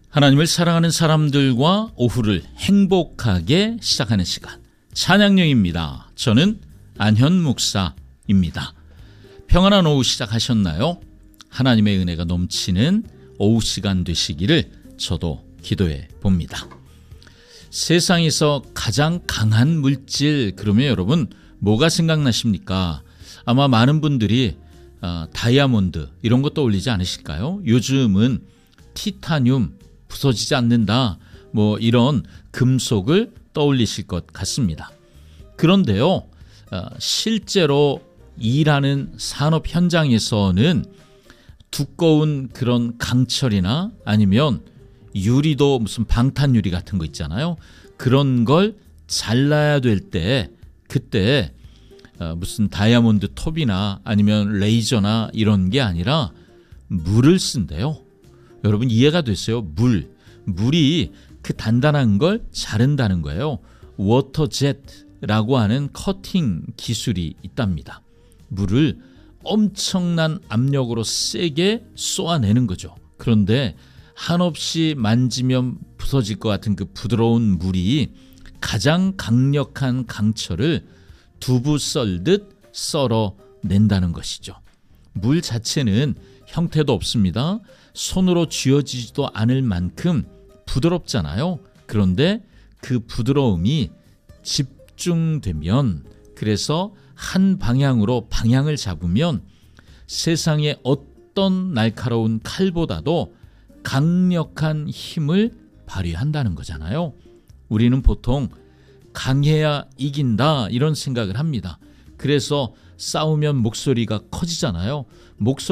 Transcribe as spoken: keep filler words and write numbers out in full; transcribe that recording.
하나님을 사랑하는 사람들과 오후를 행복하게 시작하는 시간, 찬양령입니다. 저는 안현 목사입니다. 평안한 오후 시작하셨나요? 하나님의 은혜가 넘치는 오후 시간 되시기를 저도 기도해 봅니다. 세상에서 가장 강한 물질, 그러면 여러분 뭐가 생각나십니까? 아마 많은 분들이 어, 다이아몬드 이런 거 떠올리지 않으실까요? 요즘은 티타늄, 부서지지 않는다, 뭐 이런 금속을 떠올리실 것 같습니다. 그런데요, 어, 실제로 일하는 산업 현장에서는 두꺼운 그런 강철이나 아니면 유리도 무슨 방탄유리 같은 거 있잖아요. 그런 걸 잘라야 될 때, 그때 어, 무슨 다이아몬드 톱이나 아니면 레이저나 이런 게 아니라 물을 쓴대요. 여러분 이해가 됐어요? 물. 물이 그 단단한 걸 자른다는 거예요. 워터젯라고 하는 커팅 기술이 있답니다. 물을 엄청난 압력으로 세게 쏘아내는 거죠. 그런데 한없이 만지면 부서질 것 같은 그 부드러운 물이 가장 강력한 강철을 두부 썰듯 썰어낸다는 것이죠. 물 자체는 형태도 없습니다. 손으로 쥐어지지도 않을 만큼 부드럽잖아요. 그런데 그 부드러움이 집중되면, 그래서 한 방향으로 방향을 잡으면 세상의 어떤 날카로운 칼보다도 강력한 힘을 발휘한다는 거잖아요. 우리는 보통 강해야 이긴다 이런 생각을 합니다. 그래서 싸우면 목소리가 커지잖아요. 목소리